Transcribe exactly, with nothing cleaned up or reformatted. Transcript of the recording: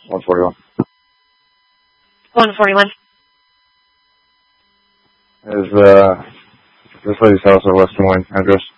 one forty-one. one forty-one. Is uh, this lady's house or West Des Moines address?